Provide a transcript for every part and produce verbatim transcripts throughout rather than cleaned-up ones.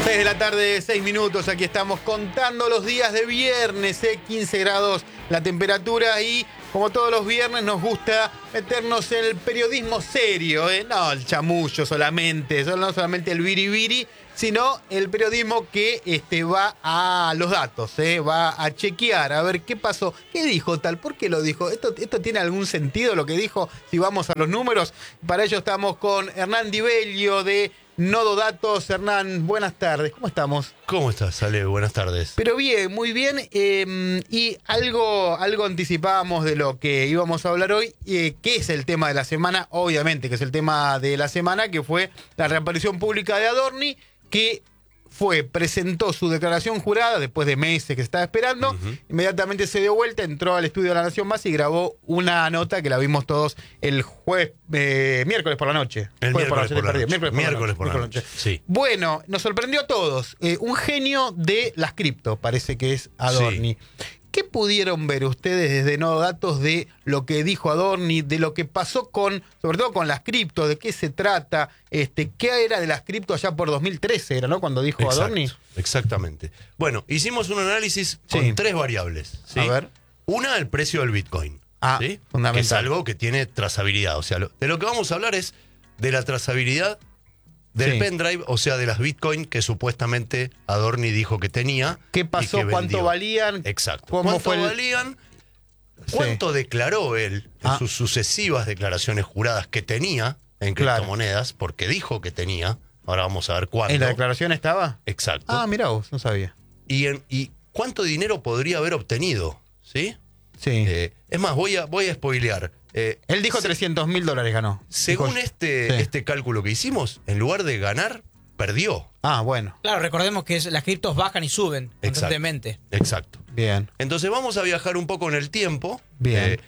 seis de la tarde, seis minutos, aquí estamos contando los días de viernes, ¿eh? quince grados la temperatura y como todos los viernes nos gusta meternos en el periodismo serio, ¿eh? No el chamullo solamente, no solamente el biribiri, sino el periodismo que este, va a los datos, ¿eh? va a chequear, a ver qué pasó, qué dijo tal, por qué lo dijo, ¿Esto, esto tiene algún sentido lo que dijo, si vamos a los números. Para ello estamos con Hernán Di Bellio de Nodo Datos. Hernán, buenas tardes, ¿cómo estamos? ¿Cómo estás, Ale? Buenas tardes. Pero bien, muy bien, eh, y algo, algo anticipábamos de lo que íbamos a hablar hoy, eh, que es el tema de la semana, obviamente que es el tema de la semana, que fue la reaparición pública de Adorni, que fue, presentó su declaración jurada después de meses que se estaba esperando, uh-huh. Inmediatamente se dio vuelta, entró al estudio de La Nación Más y grabó una nota que la vimos todos el jueves, eh, miércoles por la noche. El jueves miércoles por la noche. Miércoles por la noche. Miércoles por la noche. Sí. Bueno, nos sorprendió a todos. Eh, un genio de las cripto, parece que es Adorni. Sí. ¿Qué pudieron ver ustedes desde Nodo Datos de lo que dijo Adorni, de lo que pasó con, sobre todo con las cripto, de qué se trata, este, qué era de las cripto allá por dos mil trece, era, ¿no? Cuando dijo Exacto, Adorni. Exactamente. Bueno, hicimos un análisis con sí. tres variables. ¿Sí? A ver. Una, el precio del Bitcoin. Ah, ¿sí? fundamental. Que es algo que tiene trazabilidad. O sea, lo, de lo que vamos a hablar es de la trazabilidad del sí. pendrive, o sea, de las Bitcoin que supuestamente Adorni dijo que tenía. ¿Qué pasó? Y que ¿Cuánto valían? Exacto. ¿Cómo ¿Cuánto fue el... valían? ¿Cuánto sí. declaró él en ah. sus sucesivas declaraciones juradas que tenía en criptomonedas? Claro. Porque dijo que tenía. Ahora vamos a ver cuánto. ¿En la declaración estaba? Exacto. Ah, mirá vos, no sabía. Y, en, y cuánto dinero podría haber obtenido, ¿sí? Sí. Eh, es más, voy a, voy a spoilear. Eh, Él dijo trescientos mil dólares ganó. Según dijo, este, sí. este cálculo que hicimos, en lugar de ganar, perdió. Ah, bueno. Claro, recordemos que es, las criptos bajan y suben constantemente. Exacto. Bien. Entonces vamos a viajar un poco en el tiempo. Bien. Eh,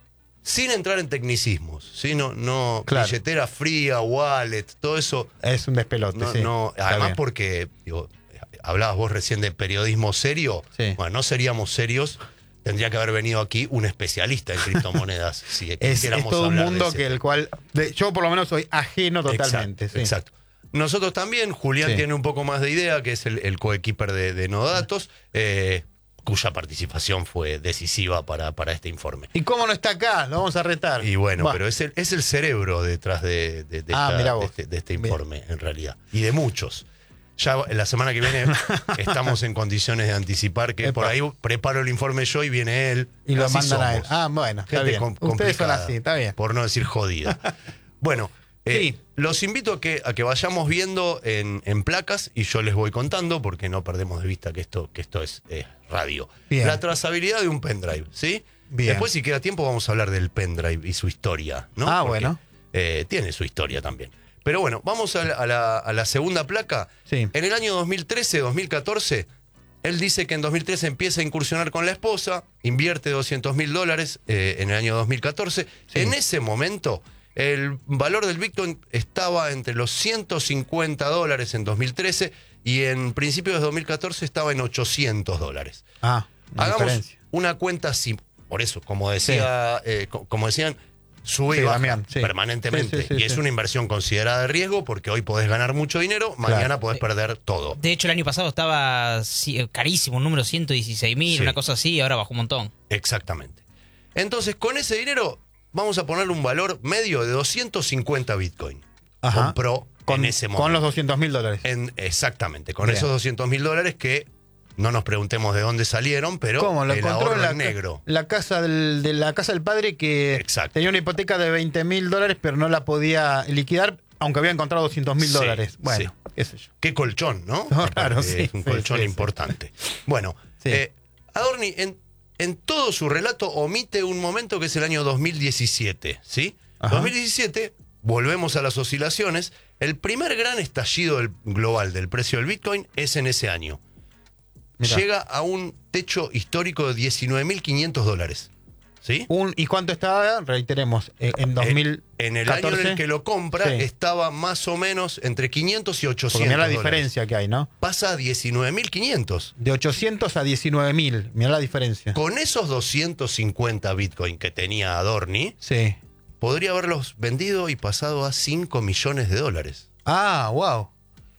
sin entrar en tecnicismos, ¿sí? No, no claro. billetera fría, wallet, todo eso. Es un despelote, no, sí. No, además porque, digo, hablabas vos recién de periodismo serio. Sí. Bueno, no seríamos serios. Tendría que haber venido aquí un especialista en criptomonedas. Si es, es todo un mundo que el cual de, yo por lo menos soy ajeno totalmente. Exacto. Sí. exacto. Nosotros también, Julián sí. tiene un poco más de idea, que es el, el coequiper de, de Nodo Datos, eh, cuya participación fue decisiva para, para este informe. ¿Y cómo no está acá? Lo vamos a retar. Y bueno, bah. pero es el, es el cerebro detrás de, de, de, ah, esta, de, este, de este informe, Bien. en realidad. Y de muchos. Ya la semana que viene estamos en condiciones de anticipar que Epa. por ahí preparo el informe yo y viene él. Y lo así mandan somos. a él. Ah, bueno, está Gente bien. Com Ustedes son así, está bien. Por no decir jodida. Bueno, eh, sí. los invito a que, a que vayamos viendo en, en placas y yo les voy contando porque no perdemos de vista que esto, que esto es eh, radio. Bien. La trazabilidad de un pendrive, ¿sí? Bien. Después, si queda tiempo, vamos a hablar del pendrive y su historia, ¿no? Ah, porque, bueno. Eh, tiene su historia también. Pero bueno, vamos a la, a la, a la segunda placa. Sí. En el año dos mil trece, dos mil catorce, él dice que en dos mil trece empieza a incursionar con la esposa, invierte doscientos mil dólares eh, en el año dos mil catorce. Sí. En ese momento, el valor del Bitcoin estaba entre los ciento cincuenta dólares en dos mil trece y en principios de dos mil catorce estaba en ochocientos dólares. Ah, una Hagamos diferencia. una cuenta así, por eso, como decía, sí. eh, como decían, sube sí, y baja Damián, sí. permanentemente. Sí, sí, sí, y es sí. una inversión considerada de riesgo porque hoy podés ganar mucho dinero, mañana claro. podés perder todo. De hecho, el año pasado estaba carísimo, un número ciento dieciséis mil, sí. una cosa así, y ahora bajó un montón. Exactamente. Entonces, con ese dinero, vamos a ponerle un valor medio de doscientos cincuenta Bitcoin. Ajá. Compró con, en ese momento. Con los doscientos mil dólares. En, exactamente, con Bien. esos doscientos mil dólares que no nos preguntemos de dónde salieron, pero ¿Cómo? Lo el encontró ahorro en la, es negro. La casa del, de la casa del padre que Exacto. tenía una hipoteca de veinte mil dólares, pero no la podía liquidar, aunque había encontrado doscientos mil dólares. Sí, bueno, sí. qué sé yo. Qué colchón, ¿no? No, claro, sí, es un sí, colchón sí, importante. Sí. Bueno, sí. eh, Adorni en, en todo su relato omite un momento que es el año dos mil diecisiete, ¿sí? Ajá. dos mil diecisiete, volvemos a las oscilaciones. El primer gran estallido del, global del precio del Bitcoin es en ese año. Mirá. Llega a un techo histórico de diecinueve mil quinientos dólares. ¿Sí? Un, ¿Y cuánto estaba? Reiteremos, eh, en dos mil catorce. En el año en el que lo compra, sí. estaba más o menos entre quinientos y ochocientos. Mirá la dólares. diferencia que hay, ¿no? Pasa a diecinueve mil quinientos. De ochocientos a diecinueve mil. Mirá la diferencia. Con esos doscientos cincuenta Bitcoin que tenía Adorni, sí. podría haberlos vendido y pasado a cinco millones de dólares. Ah, wow.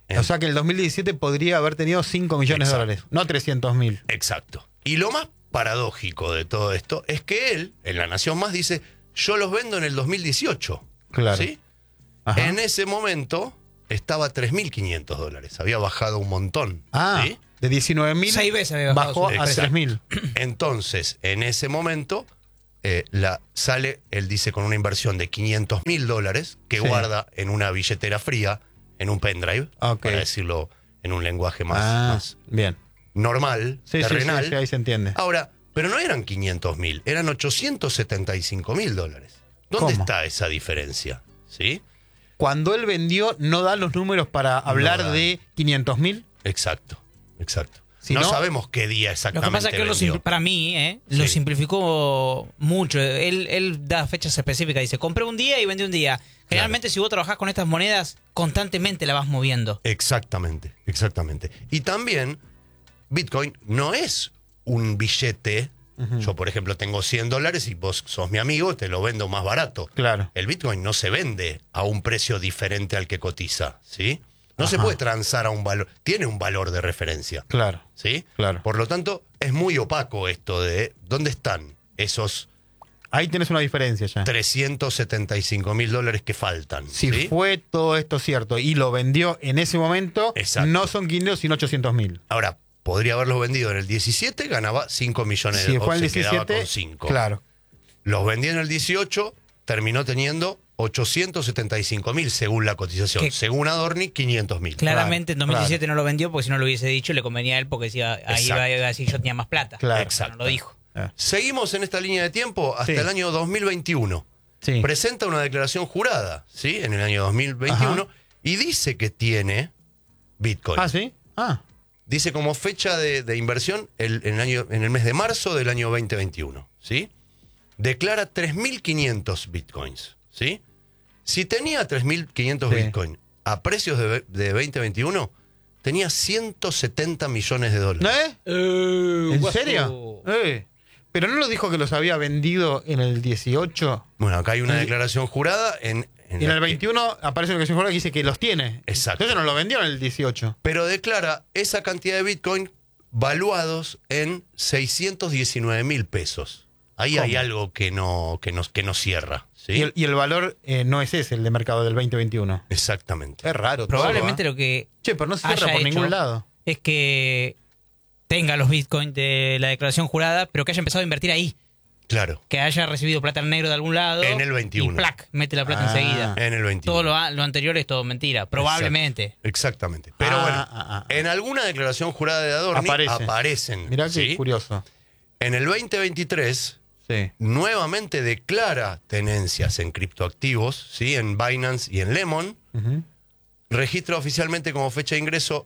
O sea que el dos mil diecisiete podría haber tenido cinco millones Exacto. de dólares, no trescientos mil. Exacto. Y lo más paradójico de todo esto es que él, en La Nación Más, dice, yo los vendo en el dos mil dieciocho. Claro. ¿Sí? Ajá. En ese momento estaba a tres mil quinientos dólares. Había bajado un montón. Ah, ¿sí? de diecinueve mil Seis veces había bajado bajó su a precio. tres mil. Entonces, en ese momento, eh, la, sale, él dice, con una inversión de quinientos mil dólares que Sí. guarda en una billetera fría, en un pendrive, Ok. para decirlo en un lenguaje más, Ah, más bien. normal, Sí, sí, terrenal. sí, sí, ahí se entiende. Ahora, pero no eran quinientos mil, eran ochocientos setenta y cinco mil dólares. ¿Dónde ¿Cómo? está esa diferencia? ¿Sí? Cuando él vendió, no da los números para hablar dan. de quinientos mil. Exacto, exacto. Si no, no- sabemos qué día Lo exactamente que pasa es que él lo vendió. simpl- para mí, ¿eh? lo Sí. simplificó mucho. Él, él da fechas específicas. Dice, compré un día y vendí un día. Generalmente, si vos trabajás con estas monedas, constantemente la vas moviendo. Exactamente, exactamente. Y también, Bitcoin no es un billete. Yo, por ejemplo, tengo cien dólares y vos sos mi amigo, te lo vendo más barato. Claro. El Bitcoin no se vende a un precio diferente al que cotiza, ¿sí? No se Ajá. puede transar a un valor, tiene un valor de referencia, Claro. ¿sí? Claro. Por lo tanto, es muy opaco esto de dónde están esos Ahí tenés una diferencia ya. trescientos setenta y cinco mil dólares que faltan. Si ¿sí? fue todo esto cierto y lo vendió en ese momento, Exacto. no son quinientos sino ochocientos mil. Ahora, podría haberlos vendido en el diecisiete, ganaba cinco millones Si de fue en el se quedaba diecisiete, con cinco. claro. Los vendí en el dieciocho, terminó teniendo ochocientos setenta y cinco mil según la cotización. Que- Según Adorni, quinientos mil. Claramente en Claro, dos mil diecisiete no lo vendió porque si no lo hubiese dicho le convenía a él porque decía, ahí Exacto. iba a decir yo tenía más plata. Claro. Exacto. No lo dijo. Ah, Seguimos en esta línea de tiempo hasta Sí. el año dos mil veintiuno. sí. Presenta una declaración jurada, ¿sí? En el año dos mil veintiuno. Ajá. Y dice que tiene Bitcoin. Ah, sí. Ah, Dice como fecha de, de inversión el, en, el año, en el mes de marzo del año veinte veintiuno, ¿sí? Declara tres mil quinientos bitcoins, ¿sí? Si tenía tres mil quinientos Sí. bitcoins a precios de, de veinte veintiuno, tenía ciento setenta millones de ¿no dólares. es? ¿En serio? Eh. Pero no lo dijo que los había vendido en el dieciocho. Bueno, acá hay una Sí. declaración jurada en, en Y en la el que- veintiuno aparece lo que se que dice que los tiene. Exacto. Entonces no lo vendió en el dieciocho. pero declara esa cantidad de bitcoin valuados en seiscientos diecinueve mil pesos. Ahí hay ¿Cómo? algo que no, que nos, que no cierra, ¿sí? Y, el, y el valor eh, no es ese, el de mercado del veinte veintiuno. Exactamente. Es raro. Probablemente todo, ¿eh? lo que Che, pero no se cierra haya por hecho ningún lado. es que tenga los bitcoins de la declaración jurada, pero que haya empezado a invertir ahí. Claro, Que haya recibido plata en negro de algún lado. En el veintiuno. Y plac, mete la plata Ah. enseguida. en el veintiuno. Todo lo, a- lo anterior es todo mentira. Probablemente. Exacto, exactamente. Pero Ah, bueno, ah, ah. en alguna declaración jurada de Adorni Aparece. aparecen. Mirá qué ¿sí? curioso. En el veinte veintitrés, Sí. nuevamente declara tenencias en criptoactivos, ¿sí? En Binance y en Lemon. Ujú. Registra oficialmente como fecha de ingreso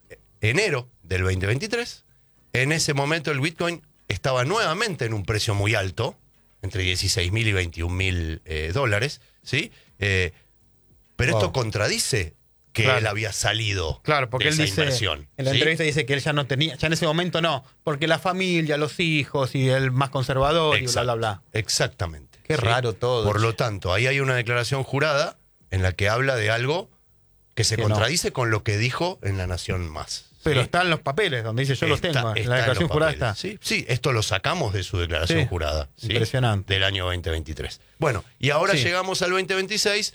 enero del veinte veintitrés. En ese momento el Bitcoin estaba nuevamente en un precio muy alto, entre dieciséis mil y veintiún mil eh, dólares, ¿sí? Eh, pero Wow. esto contradice que Claro. él había salido Claro, porque de él esa dice, inversión. en la ¿sí? entrevista dice que él ya no tenía, ya en ese momento no, porque la familia, los hijos y el más conservador y bla, Exacto, bla, bla. Exactamente. Qué raro todo, Por che. lo tanto, ahí hay una declaración jurada en la que habla de algo que se Que no. contradice con lo que dijo en La Nación Más. Pero ¿sí? están los papeles donde dice yo los Está- tengo. está En la declaración los jurada papeles, está. ¿sí? Sí, esto lo sacamos de su declaración Sí, jurada. ¿sí? impresionante. Del año veinte veintitrés. Bueno, y ahora Sí. llegamos al veinte veintiséis,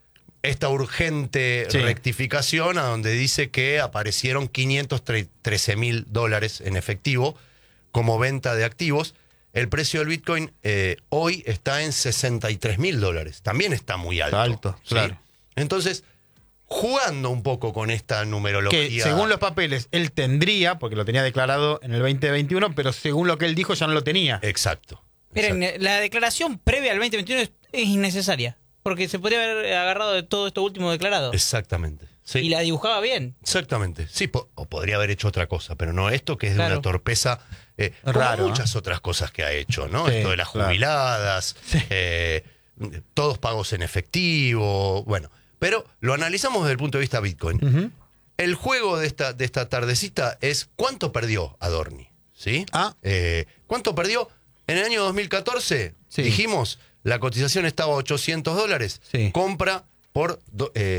esta urgente Sí. rectificación a donde dice que aparecieron quinientos trece mil dólares en efectivo como venta de activos. El precio del Bitcoin eh, hoy está en sesenta y tres mil dólares. También está muy alto. Está alto, ¿sí? claro. Entonces, jugando un poco con esta numerología. Que según los papeles él tendría, porque lo tenía declarado en el veinte veintiuno, pero según lo que él dijo ya no lo tenía. Exacto. Miren, exacto. eh, la declaración previa al veinte veintiuno es, es innecesaria. Porque se podría haber agarrado de todo esto último declarado. Exactamente. Sí. Y la dibujaba bien. Exactamente. Sí, po- o podría haber hecho otra cosa, pero no esto que es de Claro. una torpeza, eh, como Raro, muchas otras cosas que ha hecho, ¿no? Sí, Esto de las claro. jubiladas, Sí. eh, todos pagos en efectivo, bueno. Pero lo analizamos desde el punto de vista Bitcoin. Ujú. El juego de esta, de esta tardecita es ¿cuánto perdió Adorni? ¿Sí? Ah. Eh, ¿Cuánto perdió? En el año dos mil catorce, Sí. dijimos, la cotización estaba a ochocientos dólares. Sí. Compra por, do- eh,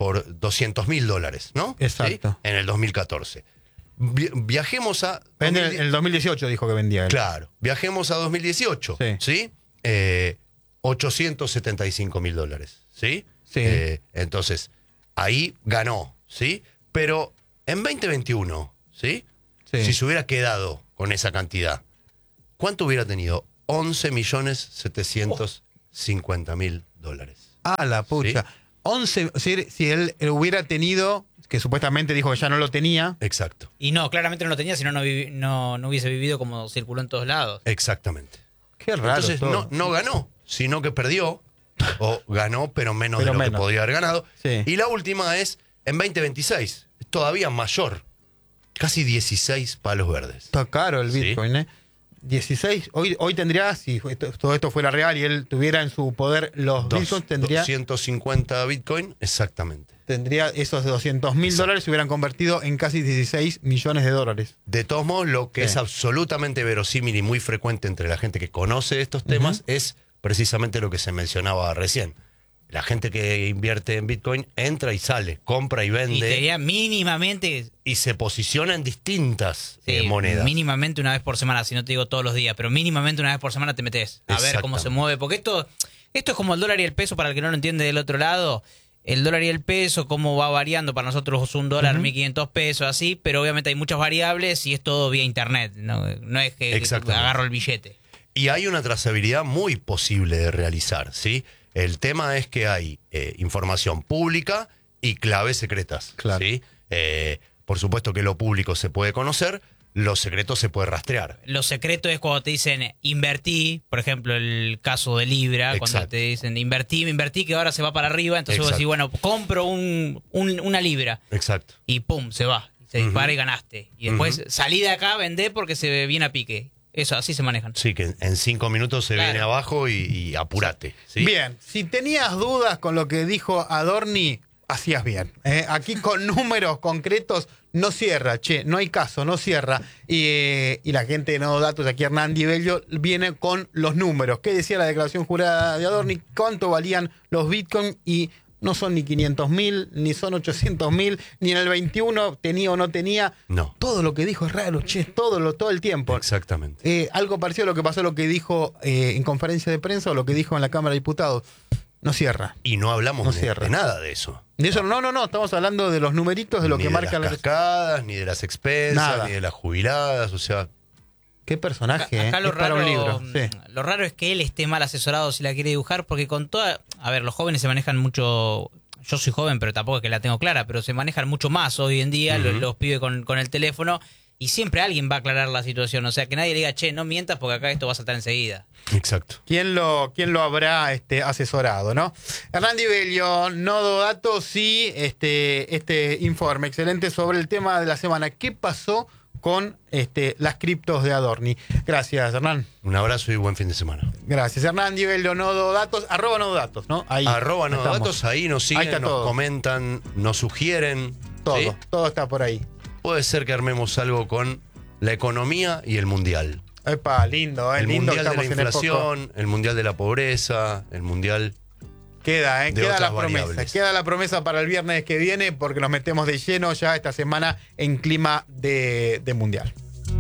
por doscientos mil dólares, ¿no? Exacto. ¿Sí? En el dos mil catorce. Vi- viajemos a... En el, dos mil en el dos mil dieciocho dijo que vendía él. Claro, viajemos a dos mil dieciocho, Sí. ¿sí? Eh, ochocientos setenta y cinco mil dólares, ¿sí? Sí. Eh, entonces, ahí ganó, ¿sí? Pero en veinte veintiuno, ¿sí? Sí. Si se hubiera quedado con esa cantidad, ¿cuánto hubiera tenido? once millones setecientos cincuenta mil dólares. Ah, la pucha. Sí. once, si, si él hubiera tenido, que supuestamente dijo que ya no lo tenía. Exacto, Y no, claramente no lo tenía, si no, no, vivi- no, no hubiese vivido como circuló en todos lados. exactamente. Qué raro. Entonces, todo. no, no ganó, sino que perdió, o ganó, pero menos Pero de lo menos. que podría haber ganado. Sí. Y la última es en veinte veintiséis, todavía mayor, casi dieciséis palos verdes. Está caro el Sí. Bitcoin, ¿eh? dieciséis, hoy, hoy tendría, si esto- todo esto fuera real y él tuviera en su poder los Dos- Bitcoins, tendría, doscientos cincuenta Bitcoin, exactamente. tendría esos doscientos mil Exacto. dólares, se hubieran convertido en casi dieciséis millones de dólares. De todos modos, lo que Sí. es absolutamente verosímil y muy frecuente entre la gente que conoce estos temas es precisamente lo que se mencionaba recién. La gente que invierte en Bitcoin entra y sale, compra y Y vende te y, diría mínimamente, se posiciona en distintas sí, eh, monedas. mínimamente una vez por semana, si no te digo todos los días, pero mínimamente una vez por semana te metes a ver cómo se mueve. Porque esto, esto es como el dólar y el peso, para el que no lo entiende del otro lado. El dólar y el peso, cómo va variando. Para nosotros es un dólar, Ujú. mil quinientos pesos, así, pero obviamente hay muchas variables y es todo vía internet. No, no es que Exactamente. agarro el billete. Y hay una trazabilidad muy posible de realizar, ¿sí? El tema es que hay eh, información pública y claves secretas, Claro. ¿sí? Eh, por supuesto que lo público se puede conocer, lo secreto se puede rastrear. Lo secreto es cuando te dicen invertí, por ejemplo, el caso de Libra, cuando Exacto. te dicen invertí, invertí, que ahora se va para arriba, entonces vos Exacto. decís, bueno, compro un, un- una Libra Exacto. y pum, se va, se Ujú. dispara y ganaste. Y después Ujú. salí de acá, vendé porque se viene a pique. Eso, así se manejan. Sí, que en- en cinco minutos se Claro. viene abajo y, y apurate. ¿sí? Bien, si tenías dudas con lo que dijo Adorni, hacías bien. ¿eh? Aquí con números concretos no cierra, che, no hay caso, no cierra. Y, eh, y la gente de Nodo Datos, aquí Hernán Di Bello, viene con los números. ¿Qué decía la declaración jurada de Adorni? ¿Cuánto valían los Bitcoin? Y no son ni quinientos mil, ni son ochocientos mil, ni en el veintiuno tenía o no tenía. No. Todo lo que dijo es raro, che, todo, lo, todo el tiempo. Exactamente. Eh, algo parecido a lo que pasó, lo que dijo eh, en conferencia de prensa o lo que dijo en la Cámara de Diputados. No cierra. Y no hablamos No de, cierra. de nada de eso. De eso, no, no, no, estamos hablando de los numeritos de lo ni que de marca las la... cascadas, ni de las expensas, Nada. ni de las jubiladas, o sea, Qué personaje, Acá, acá ¿eh? lo Es para raro, un libro. Sí. lo raro es que él esté mal asesorado si la quiere dibujar, porque con toda... A ver, los jóvenes se manejan mucho... Yo soy joven, pero tampoco es que la tengo clara, pero se manejan mucho más hoy en día, Ujú. los, los pibes con, con el teléfono, y siempre alguien va a aclarar la situación. O sea, que nadie le diga, che, no mientas porque acá esto va a saltar enseguida. exacto. ¿Quién lo, quién lo habrá este, asesorado, no? Hernán Di Bello, Nodo Datos y este, este informe excelente sobre el tema de la semana. ¿Qué pasó con este, las criptos de Adorni? Gracias, Hernán. Un abrazo y buen fin de semana. Gracias, Hernán Di Bello, Nodo Datos, arroba Nodo Datos, ¿no? Ahí Arroba no estamos. datos, ahí nos siguen, Ahí está nos todo. comentan, nos sugieren. Todo, ¿sí? todo está por ahí. Puede ser que armemos algo con la economía y el mundial. Epa, lindo, ¿eh? El lindo mundial de la estamos en época. inflación, el mundial de la pobreza, el mundial... Queda, ¿eh? de Queda la otras promesa. variables. Queda la promesa para el viernes que viene porque nos metemos de lleno ya esta semana en clima de, de mundial.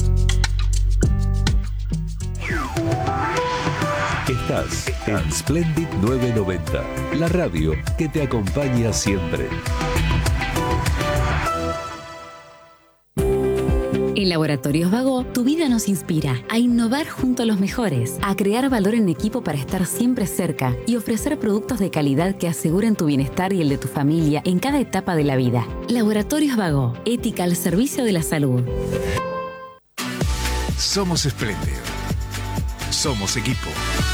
Estás en Splendid novecientos noventa, la radio que te acompaña siempre. En Laboratorios Vago, tu vida nos inspira a innovar junto a los mejores, a crear valor en equipo para estar siempre cerca y ofrecer productos de calidad que aseguren tu bienestar y el de tu familia en cada etapa de la vida. Laboratorios Vago, ética al servicio de la salud. Somos Espléndido. Somos equipo.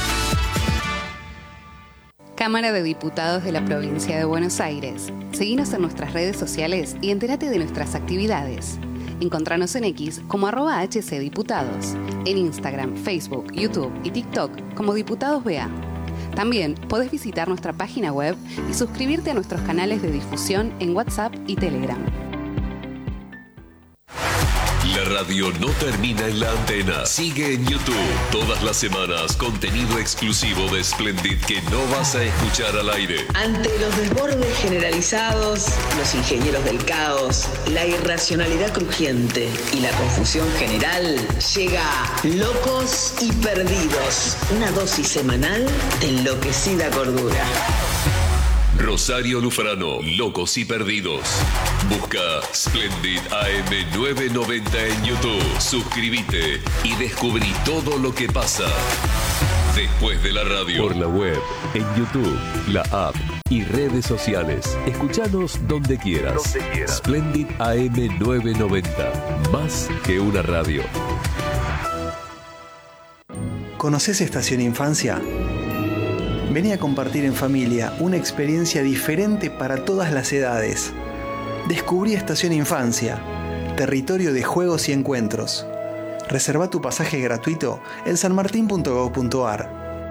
Cámara de Diputados de la Provincia de Buenos Aires. Seguinos en nuestras redes sociales y entérate de nuestras actividades. Encontranos en X como arroba hcdiputados, en Instagram, Facebook, YouTube y TikTok como Diputados B A. También podés visitar nuestra página web y suscribirte a nuestros canales de difusión en WhatsApp y Telegram. La radio no termina en la antena. Sigue en YouTube. Todas las semanas, contenido exclusivo de Splendid que no vas a escuchar al aire. Ante los desbordes generalizados, los ingenieros del caos, la irracionalidad crujiente y la confusión general, llega Locos y Perdidos. Una dosis semanal de enloquecida cordura. Rosario Lufrano, Locos y Perdidos. Busca Splendid A M novecientos noventa en YouTube. Suscríbete y descubrí todo lo que pasa después de la radio. Por la web, en YouTube, la app y redes sociales. Escuchanos donde quieras. Donde quieras. Splendid A M novecientos noventa. Más que una radio. ¿Conoces Estación Infancia? Vení a compartir en familia una experiencia diferente para todas las edades. Descubrí Estación Infancia, territorio de juegos y encuentros. Reserva tu pasaje gratuito en sanmartin punto gob punto ar.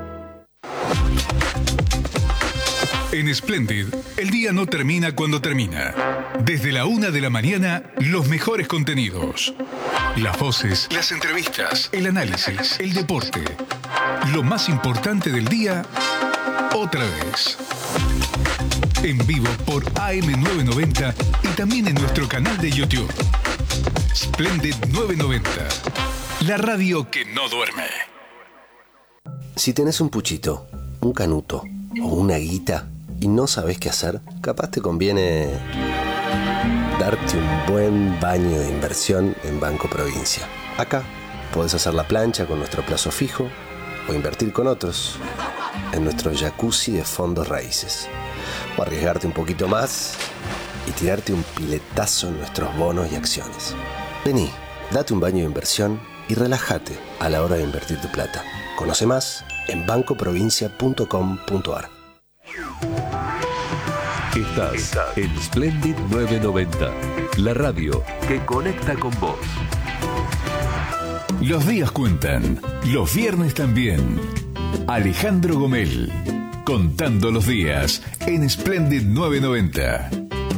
En Splendid, el día no termina cuando termina. Desde la una de la mañana, los mejores contenidos. Las voces, las entrevistas, el análisis, el deporte. Lo más importante del día, otra vez. En vivo por A M novecientos noventa y también en nuestro canal de YouTube. Splendid novecientos noventa. La radio que no duerme. Si tenés un puchito, un canuto o una guita y no sabés qué hacer, capaz te conviene darte un buen baño de inversión en Banco Provincia. Acá podés hacer la plancha con nuestro plazo fijo o invertir con otros en nuestro jacuzzi de fondos raíces. O arriesgarte un poquito más y tirarte un piletazo en nuestros bonos y acciones. Vení, date un baño de inversión y relájate a la hora de invertir tu plata. Conoce más en banco provincia punto com punto ar. Estás, Estás en Splendid novecientos noventa, la radio que conecta con vos. Los días cuentan, los viernes también. Alejandro Gomel, contando los días en Splendid novecientos noventa.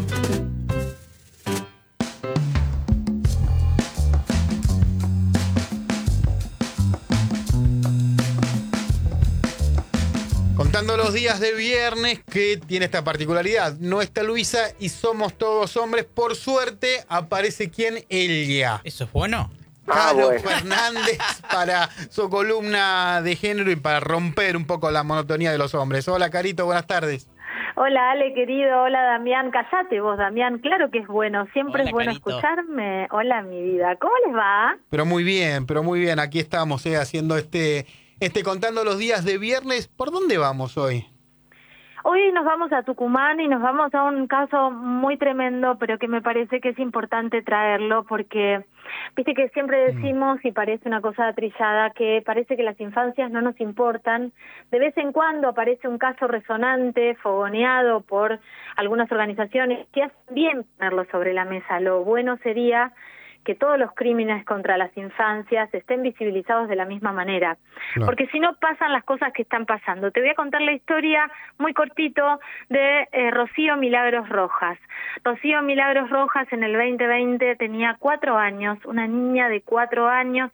Contando los días de viernes, que tiene esta particularidad. No está Luisa y somos todos hombres. Por suerte, aparece quien ella. ¿Eso es bueno? Ah, Caro bueno. Fernández para su columna de género y para romper un poco la monotonía de los hombres. Hola, Carito, buenas tardes. Hola, Ale, querido. Hola, Damián. Callate vos, Damián. Claro que es bueno. Siempre Hola, es bueno Carito. escucharme. Hola, mi vida. ¿Cómo les va? Pero muy bien, pero muy bien. Aquí estamos, eh, haciendo este, este contando los días de viernes. ¿Por dónde vamos hoy? Hoy nos vamos a Tucumán y nos vamos a un caso muy tremendo, pero que me parece que es importante traerlo porque, viste que siempre decimos, y parece una cosa trillada, que parece que las infancias no nos importan. De vez en cuando aparece un caso resonante, fogoneado por algunas organizaciones que hacen bien ponerlo sobre la mesa. Lo bueno sería que todos los crímenes contra las infancias estén visibilizados de la misma manera. Claro. Porque si no pasan las cosas que están pasando. Te voy a contar la historia muy cortito de eh, Rocío Milagros Rojas. Rocío Milagros Rojas en el veinte veinte tenía cuatro años, una niña de cuatro años,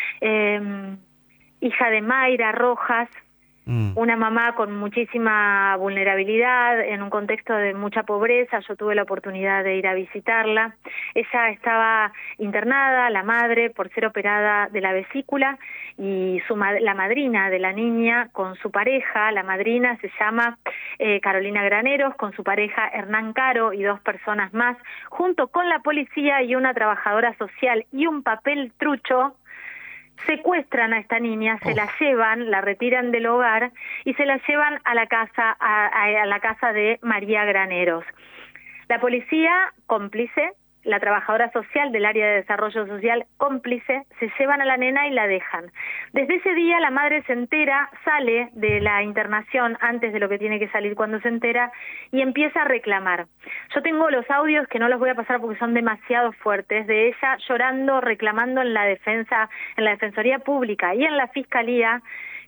eh, hija de Mayra Rojas, una mamá con muchísima vulnerabilidad, en un contexto de mucha pobreza. Yo tuve la oportunidad de ir a visitarla. Ella estaba internada, la madre, por ser operada de la vesícula, y su la madrina de la niña con su pareja, la madrina se llama eh, Carolina Graneros, con su pareja Hernán Caro y dos personas más, junto con la policía y una trabajadora social y un papel trucho, secuestran a esta niña, se oh. la llevan, la retiran del hogar y se la llevan a la casa a, a, a la casa de María Graneros. La policía, cómplice, la trabajadora social del área de desarrollo social, cómplice, se llevan a la nena y la dejan. Desde ese día la madre se entera, sale de la internación antes de lo que tiene que salir cuando se entera y empieza a reclamar. Yo tengo los audios que no los voy a pasar porque son demasiado fuertes, de ella llorando, reclamando en la defensa, en la Defensoría Pública y en la Fiscalía,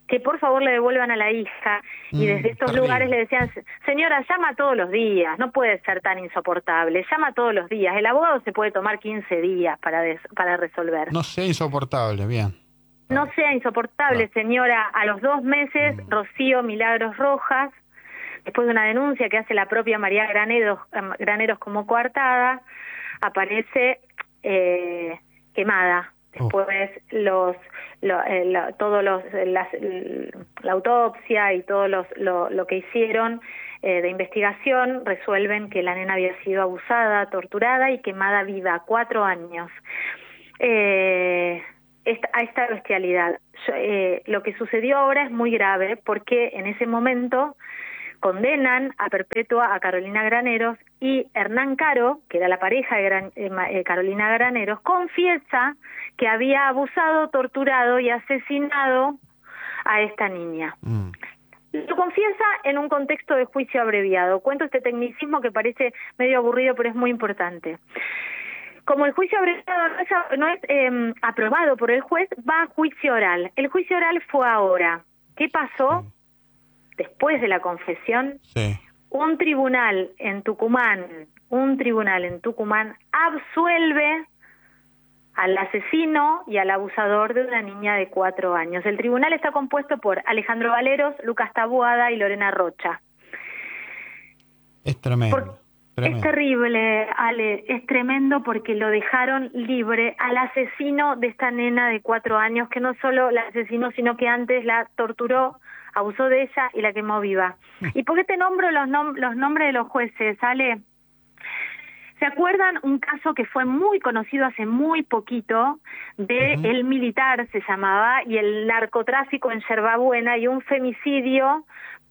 que por favor le devuelvan a la hija, y Mm, desde estos terrible. lugares le decían, señora, llama todos los días, no puede ser tan insoportable, llama todos los días, el abogado se puede tomar quince días para, des- para resolver. No sea insoportable, bien. No sea insoportable, señora. A los dos meses, Rocío Milagros Rojas, después de una denuncia que hace la propia María Graneros, eh, Graneros como coartada, aparece eh, quemada. Después los, lo, eh, lo- todos los, las, la autopsia y todo los, lo, lo que hicieron eh, de investigación resuelven que la nena había sido abusada, torturada y quemada viva, cuatro años. Eh, esta, a esta bestialidad. Yo, eh, lo que sucedió ahora es muy grave porque en ese momento condenan a perpetua a Carolina Graneros y Hernán Caro, que era la pareja de Gran- eh, Ma- eh, Carolina Graneros, confiesa que había abusado, torturado y asesinado a esta niña. Mm. Lo confiesa en un contexto de juicio abreviado. Cuento este tecnicismo que parece medio aburrido, pero es muy importante. Como el juicio abreviado no es, no es eh, aprobado por el juez, va a juicio oral. El juicio oral fue ahora. ¿Qué pasó? Sí. Después de la confesión, sí. un tribunal en Tucumán, un tribunal en Tucumán absuelve al asesino y al abusador de una niña de cuatro años. El tribunal está compuesto por Alejandro Valeros, Lucas Taboada y Lorena Rocha. Es tremendo. Por, tremendo. Es terrible, Ale, es tremendo porque lo dejaron libre al asesino de esta nena de cuatro años, que no solo la asesinó, sino que antes la torturó, abusó de ella y la quemó viva. ¿Y por qué te nombro los, nom los nombres de los jueces, Ale? ¿Se acuerdan un caso que fue muy conocido hace muy poquito de uh-huh. El Militar, se llamaba, y el narcotráfico en Yerbabuena y un femicidio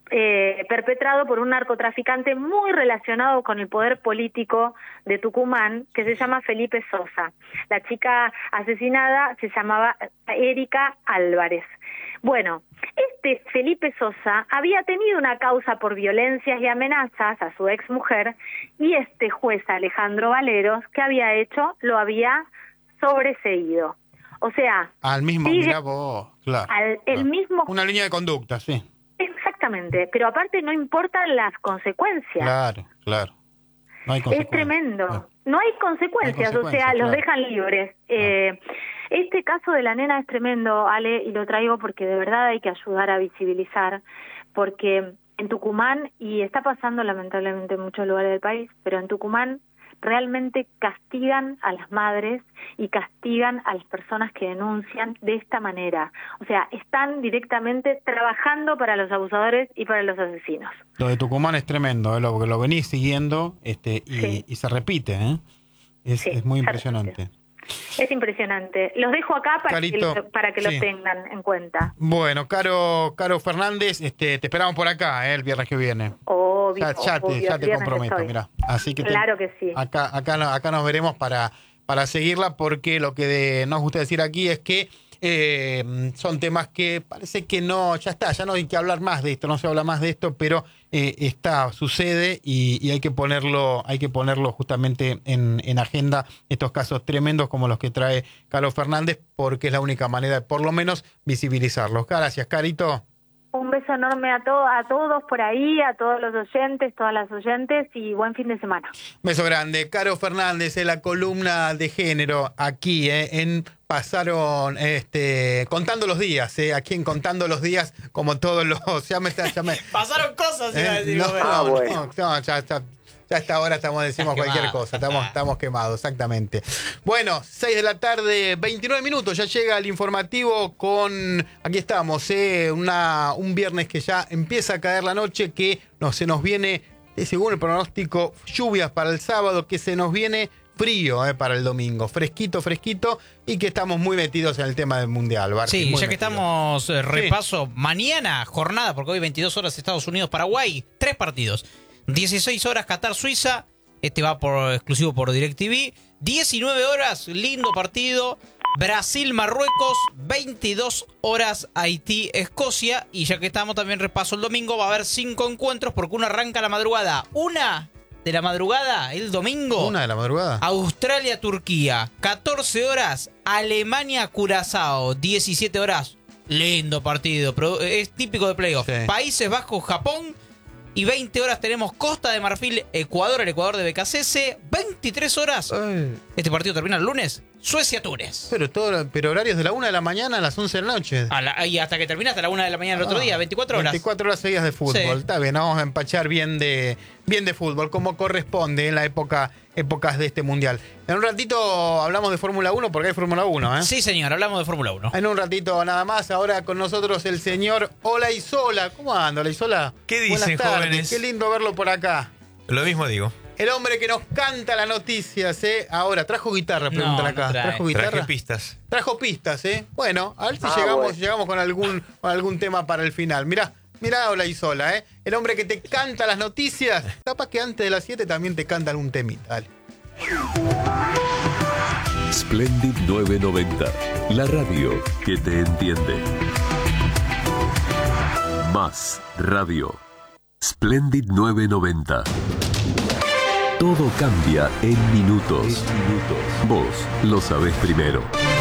eh, perpetrado por un narcotraficante muy relacionado con el poder político de Tucumán, que se llama Felipe Sosa? La chica asesinada se llamaba Erika Álvarez. Bueno, este Felipe Sosa había tenido una causa por violencias y amenazas a su exmujer, y este juez Alejandro Valeros, ¿qué había hecho? Lo había sobreseído. O sea... Al mismo, sigue, mira vos, claro. Al, el claro. mismo... Una línea de conducta, sí. Exactamente, pero aparte no importan las consecuencias. Claro, claro. No hay consecuencias. Es tremendo. Claro. No hay consecuencias, No hay consecuencias, o sea, claro. los dejan libres. Eh, este caso de la nena es tremendo, Ale, y lo traigo porque de verdad hay que ayudar a visibilizar, porque en Tucumán, y está pasando lamentablemente en muchos lugares del país, pero en Tucumán realmente castigan a las madres y castigan a las personas que denuncian de esta manera. O sea, están directamente trabajando para los abusadores y para los asesinos. Lo de Tucumán es tremendo, ¿eh? Lo, lo venís siguiendo este, y, sí. y se repite, ¿eh? Es, sí, es muy impresionante. Es impresionante. Los dejo acá para Carito, que, para que sí. lo tengan en cuenta. Bueno, Caro, Caro Fernández, este, te esperamos por acá, ¿eh? El viernes que viene. Obvio, ya, ya obvio, te, ya te comprometo, estoy. mirá. Así que claro te, que sí. Acá, acá, acá nos veremos para, para seguirla, porque lo que de, nos gusta decir aquí es que eh, son temas que parece que no, ya está, ya no hay que hablar más de esto, no se habla más de esto, pero eh, está, sucede y, y hay que ponerlo, hay que ponerlo justamente en, en agenda, estos casos tremendos como los que trae Caro Fernández, porque es la única manera de por lo menos visibilizarlos. Gracias, Carito. Un beso enorme a, to a todos por ahí, a todos los oyentes, todas las oyentes, y buen fin de semana. Beso grande. Caro Fernández, en la columna de género, aquí eh, en Pasaron, este, contando los días, eh, aquí en Contando los Días, como todos los... Ya me, ya me, Pasaron cosas, iba a eh, decir. no, Ah, no, bueno. no, no, ya está. Ya a esta hora estamos, decimos Estás cualquier quemado. cosa, estamos, estamos quemados, exactamente. Bueno, seis de la tarde, veintinueve minutos, ya llega el informativo con, aquí estamos, eh, una, un viernes que ya empieza a caer la noche, que no, se nos viene, eh, según el pronóstico, lluvias para el sábado, que se nos viene frío eh, para el domingo, fresquito, fresquito, y que estamos muy metidos en el tema del Mundial. Barty, Sí, muy ya que metidos. estamos, eh, repaso, sí. Mañana jornada, porque hoy veintidós horas Estados Unidos-Paraguay, tres partidos. dieciséis horas Qatar-Suiza, este va por exclusivo por DirecTV. diecinueve horas, lindo partido. Brasil-Marruecos, veintidós horas Haití-Escocia. Y ya que estamos, también repaso el domingo, va a haber cinco encuentros porque uno arranca a la madrugada. Una de la madrugada, el domingo. Una de la madrugada. Australia-Turquía, catorce horas. Alemania-Curazao, diecisiete horas. Lindo partido, pero es típico de playoff. Sí. Países Bajos, Japón. Y veinte horas tenemos Costa de Marfil, Ecuador, el Ecuador de B K C S. veintitrés horas. Ay. Este partido termina el lunes. Suecia, Túnez. Pero, todo, pero horarios de la una de la mañana a las once de la noche. A la, y hasta que termina hasta la una de la mañana el otro Ah, día, veinticuatro horas. veinticuatro horas seguidas de fútbol. Sí. Está bien, vamos a empachar bien de, bien de fútbol, como corresponde en la época, épocas de este mundial. En un ratito hablamos de Fórmula uno porque hay Fórmula uno, ¿eh? Sí, señor, hablamos de Fórmula uno. En un ratito nada más. Ahora con nosotros el señor Olaizola. ¿Cómo anda, Olaizola? ¿Qué dicen, Buenas tardes. jóvenes? Qué lindo verlo por acá. Lo mismo digo. El hombre que nos canta las noticias, ¿eh? Ahora, ¿trajo guitarra? Preguntan No, acá. no trae. ¿Trajo guitarra? Traje pistas. Trajo pistas, ¿eh? Bueno, a ver si Ah, llegamos, bueno. llegamos con algún, con algún tema para el final. Mirá, mirá Olaizola, ¿eh? El hombre que te canta las noticias. Capaz que antes de las siete también te canta algún temita. Dale. Splendid novecientos noventa, la radio que te entiende. Más radio. Splendid novecientos noventa. Todo cambia en minutos. Vos lo sabés primero.